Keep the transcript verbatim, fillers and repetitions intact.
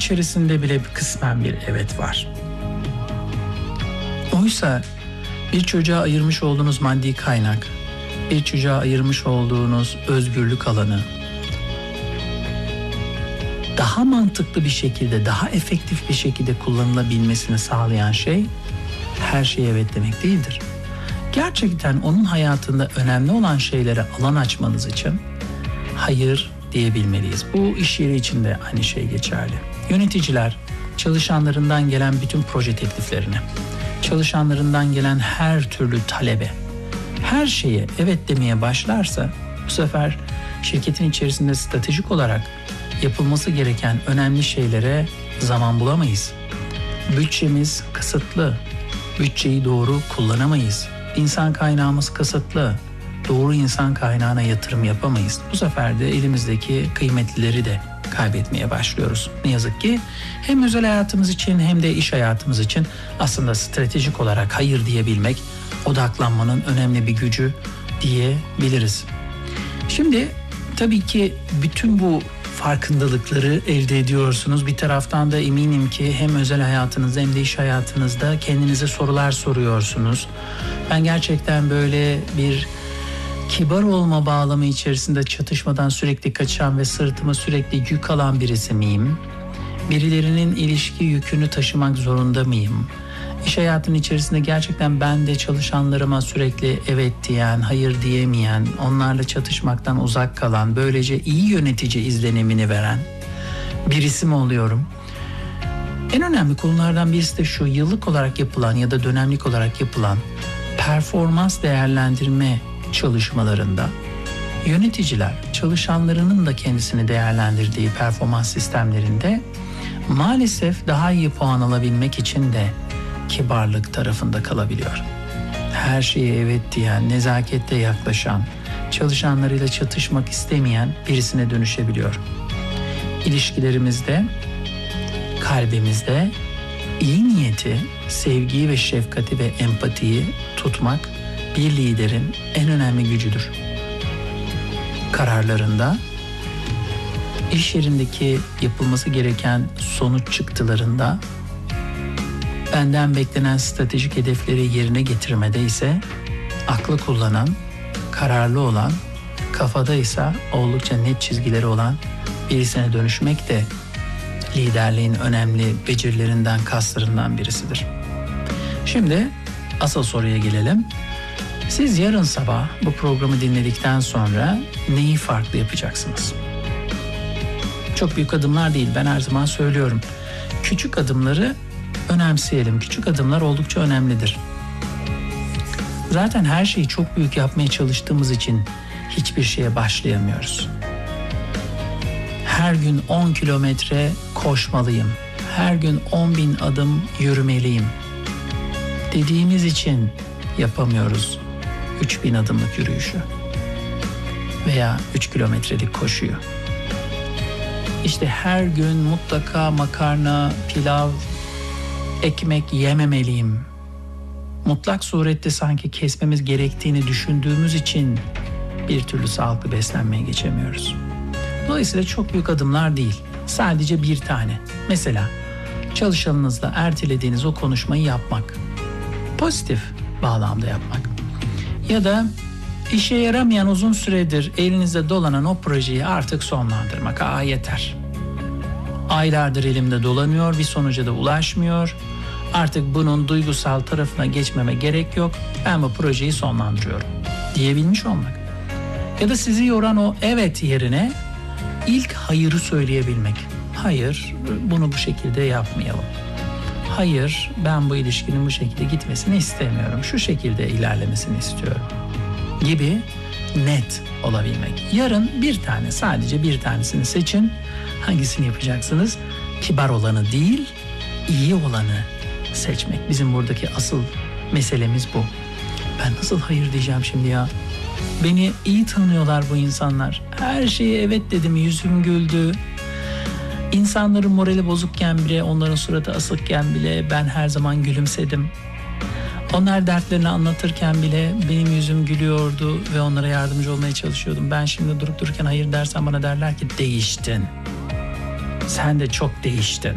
içerisinde bile bir kısmen bir evet var. Oysa bir çocuğa ayırmış olduğunuz maddi kaynak, bir çocuğa ayırmış olduğunuz özgürlük alanı daha mantıklı bir şekilde, daha efektif bir şekilde kullanılabilmesini sağlayan şey her şeye evet demek değildir. Gerçekten onun hayatında önemli olan şeylere alan açmanız için hayır diyebilmeliyiz. Bu iş yeri için de aynı şey geçerli. Yöneticiler çalışanlarından gelen bütün proje tekliflerine, çalışanlarından gelen her türlü talebe, her şeye evet demeye başlarsa bu sefer şirketin içerisinde stratejik olarak yapılması gereken önemli şeylere zaman bulamayız. Bütçemiz kısıtlı, bütçeyi doğru kullanamayız. İnsan kaynağımız kısıtlı, doğru insan kaynağına yatırım yapamayız. Bu sefer de elimizdeki kıymetlileri de kaybetmeye başlıyoruz. Ne yazık ki hem özel hayatımız için hem de iş hayatımız için aslında stratejik olarak hayır diyebilmek odaklanmanın önemli bir gücü diyebiliriz. Şimdi tabii ki bütün bu farkındalıkları elde ediyorsunuz. Bir taraftan da eminim ki hem özel hayatınızda hem de iş hayatınızda kendinize sorular soruyorsunuz. Ben gerçekten böyle bir kibar olma bağlamı içerisinde çatışmadan sürekli kaçan ve sırtıma sürekli yük alan birisi miyim? Birilerinin ilişki yükünü taşımak zorunda mıyım? İş hayatının içerisinde gerçekten ben de çalışanlarıma sürekli evet diyen, hayır diyemeyen, onlarla çatışmaktan uzak kalan, böylece iyi yönetici izlenimini veren birisi mi oluyorum? En önemli konulardan birisi de şu: yıllık olarak yapılan ya da dönemlik olarak yapılan performans değerlendirme çalışmalarında yöneticiler çalışanlarının da kendisini değerlendirdiği performans sistemlerinde maalesef daha iyi puan alabilmek için de kibarlık tarafında kalabiliyor. Her şeye evet diyen, nezaketle yaklaşan, çalışanlarıyla çatışmak istemeyen birisine dönüşebiliyor. İlişkilerimizde, kalbimizde iyi niyeti, sevgiyi ve şefkati ve empatiyi tutmak bir liderin en önemli gücüdür. Kararlarında, iş yerindeki yapılması gereken sonuç çıktılarında, benden beklenen stratejik hedefleri yerine getirmede ise aklı kullanan, kararlı olan, kafada ise oldukça net çizgileri olan birisine dönüşmek de liderliğin önemli becerilerinden, kaslarından birisidir. Şimdi asıl soruya gelelim. Siz yarın sabah bu programı dinledikten sonra neyi farklı yapacaksınız? Çok büyük adımlar değil, ben her zaman söylüyorum. Küçük adımları önemseyelim. Küçük adımlar oldukça önemlidir. Zaten her şeyi çok büyük yapmaya çalıştığımız için hiçbir şeye başlayamıyoruz. Her gün on kilometre koşmalıyım. Her gün on bin adım yürümeliyim dediğimiz için yapamıyoruz üç bin adımlık yürüyüşü veya üç kilometrelik koşuyu. İşte her gün mutlaka makarna, pilav, ekmek yememeliyim. Mutlak surette sanki kesmemiz gerektiğini düşündüğümüz için bir türlü sağlıklı beslenmeye geçemiyoruz. Dolayısıyla çok büyük adımlar değil. Sadece bir tane. Mesela çalışanınızla ertelediğiniz o konuşmayı yapmak. Pozitif bağlamda yapmak. Ya da işe yaramayan, uzun süredir elinizde dolanan o projeyi artık sonlandırmak. Aa yeter. Aylardır elimde dolanıyor, bir sonuca da ulaşmıyor. Artık bunun duygusal tarafına geçmeme gerek yok. Ben bu projeyi sonlandırıyorum diyebilmiş olmak. Ya da sizi yoran o evet yerine ilk hayırı söyleyebilmek. Hayır, bunu bu şekilde yapmayalım. Hayır, ben bu ilişkinin bu şekilde gitmesini istemiyorum. Şu şekilde ilerlemesini istiyorum gibi net olabilmek. Yarın bir tane, sadece bir tanesini seçin. Hangisini yapacaksınız? Kibar olanı değil, iyi olanı seçmek. Bizim buradaki asıl meselemiz bu. Ben nasıl hayır diyeceğim şimdi ya? Beni iyi tanıyorlar bu insanlar. Her şeye evet dedim, yüzüm güldü. İnsanların morali bozukken bile, onların suratı asıkken bile ben her zaman gülümsedim. Onlar dertlerini anlatırken bile benim yüzüm gülüyordu ve onlara yardımcı olmaya çalışıyordum. Ben şimdi durup dururken hayır dersen bana derler ki değiştin. Sen de çok değiştin.